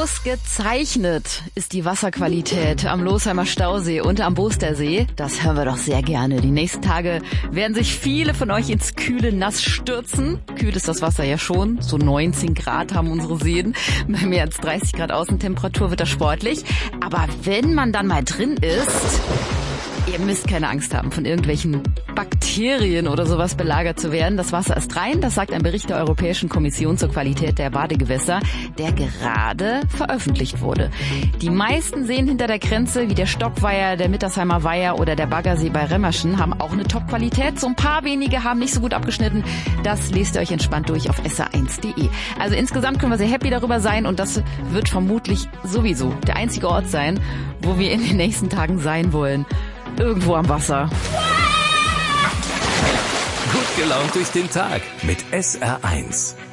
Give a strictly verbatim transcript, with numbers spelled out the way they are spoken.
Ausgezeichnet ist die Wasserqualität am Losheimer Stausee und am Bostersee. Das hören wir doch sehr gerne. Die nächsten Tage werden sich viele von euch ins kühle Nass stürzen. Kühl ist das Wasser ja schon. So neunzehn Grad haben unsere Seen. Bei mehr als dreißig Grad Außentemperatur wird das sportlich. Aber wenn man dann mal drin ist, ihr müsst keine Angst haben, von irgendwelchen Bakterien oder sowas belagert zu werden. Das Wasser ist rein, das sagt ein Bericht der Europäischen Kommission zur Qualität der Badegewässer, der gerade veröffentlicht wurde. Die meisten Seen hinter der Grenze, wie der Stockweiher, der Mittersheimer Weiher oder der Baggersee bei Remmerschen, haben auch eine Top-Qualität. So ein paar wenige haben nicht so gut abgeschnitten. Das lest ihr euch entspannt durch auf S R eins punkt de. Also insgesamt können wir sehr happy darüber sein und das wird vermutlich sowieso der einzige Ort sein, wo wir in den nächsten Tagen sein wollen. Irgendwo am Wasser. Gut gelaunt durch den Tag mit S R eins.